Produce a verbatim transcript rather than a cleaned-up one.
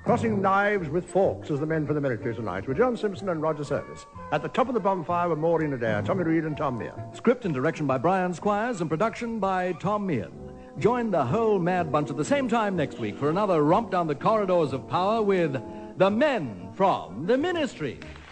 Crossing knives with forks as the men for the military tonight were John Simpson and Roger Service. At the top of the bonfire were Maureen Adair, Tommy Reed and Tom Meehan. Script and direction by Brian Squires and production by Tom Meehan. Join the whole Mad Bunch at the same time next week for another romp down the corridors of power with the men from the Ministry.